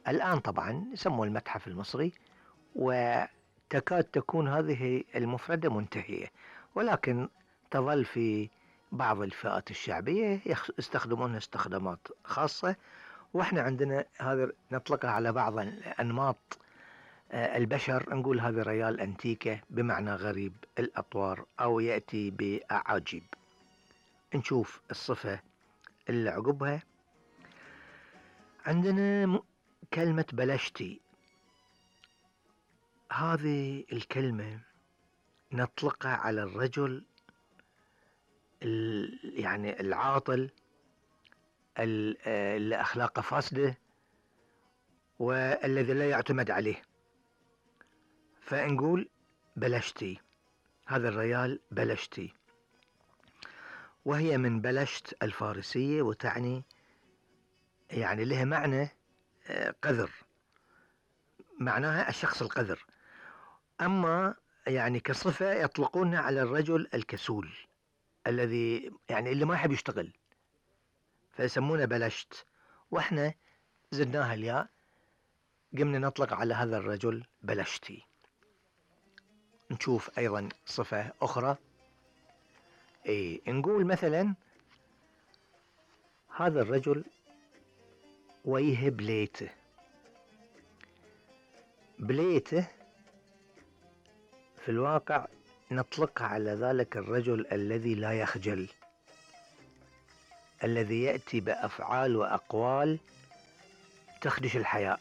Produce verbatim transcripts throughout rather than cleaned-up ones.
الآن طبعا يسموه المتحف المصري، وتكاد تكون هذه المفردة منتهية، ولكن تظل في بعض الفئات الشعبية يستخدمونها استخدامات خاصة، واحنا عندنا هذا نطلقها على بعض أنماط البشر، نقول هذا ريال أنتيكة بمعنى غريب الأطوار أو يأتي بأعاجيب. نشوف الصفة اللي عقبها. عندنا كلمة بلشتي. هذه الكلمة نطلقها على الرجل يعني العاطل اللي أخلاقه فاسدة والذي لا يعتمد عليه، فنقول بلشتي، هذا الريال بلشتي، وهي من بلشت الفارسية، وتعني يعني لها معنى قذر، معناها الشخص القذر. أما يعني كصفة يطلقونها على الرجل الكسول الذي يعني اللي ما يحب يشتغل، فيسمونه بلشت، واحنا زدناها الياء قمنا نطلق على هذا الرجل بلشتي. نشوف أيضا صفة أخرى. اي نقول مثلا هذا الرجل ويه بليته. بليته في الواقع نطلقها على ذلك الرجل الذي لا يخجل، الذي يأتي بأفعال وأقوال تخدش الحياء،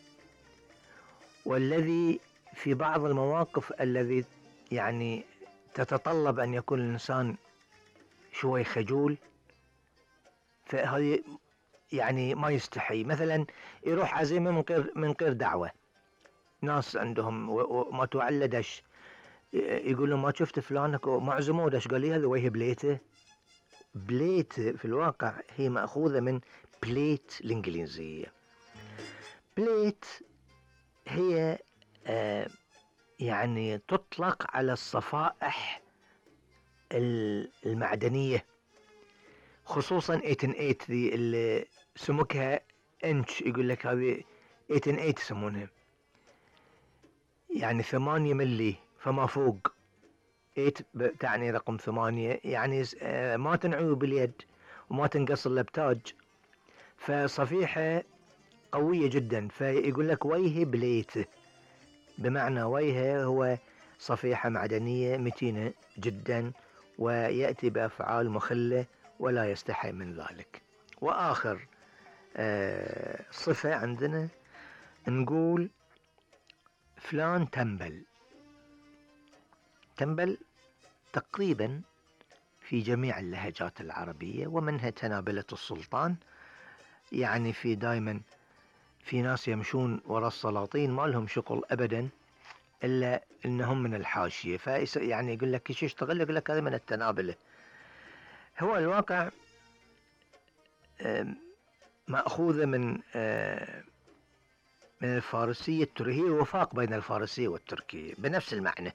والذي في بعض المواقف الذي يعني تتطلب أن يكون الإنسان شوي خجول، فهذه يعني ما يستحي، مثلا يروح عزيمة من غير من غير دعوة، ناس عندهم وما توعلدش يقول له ما شفت فلانك معزمه دش، قال لي هذا ويه بليته. بليت في الواقع هي مأخوذة من بليت الإنجليزية. بليت هي آه يعني تطلق على الصفائح المعدنية، خصوصا ثمانية وثمانين ذي اللي سمكها انش، يقول لك هذه ثمانية وثمانين يسمونها، يعني ثمانية ملي فما فوق. ثمانية تعني رقم ثمانية، يعني ما تنعوي باليد وما تنقص الا بتاج، فصفيحة قوية جدا، فيقول لك ويه بليته، بمعنى ويه هو صفيحة معدنية متينة جدا، ويأتي بأفعال مخلة ولا يستحي من ذلك. وآخر آه صفة عندنا نقول فلان تنبل. تنبل تقريبا في جميع اللهجات العربية، ومنها تنابلة السلطان، يعني في دايما في ناس يمشون وراء السلاطين ما لهم شغل أبدا إلا إنهم من الحاشية، يعني يقول لك ايش يشتغل، يقول لك هذا من التنابلة. هو الواقع مأخوذة من من الفارسية التركية، وفاق بين الفارسية والتركية بنفس المعنى.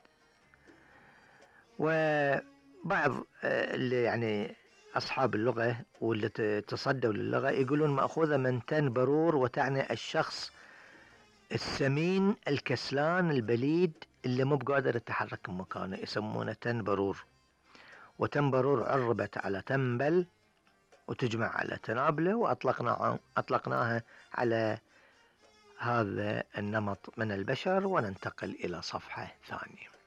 وبعض اللي يعني أصحاب اللغة واللي تصدوا للغة يقولون مأخوذة من تنبرور، وتعني الشخص السمين الكسلان البليد اللي مو بقادر يتحرك من مكانه، يسمونه تنبرور. وتنبرور عربت على تنبل وتجمع على تنابلة، وأطلقنا أطلقناها على هذا النمط من البشر. وننتقل إلى صفحة ثانية.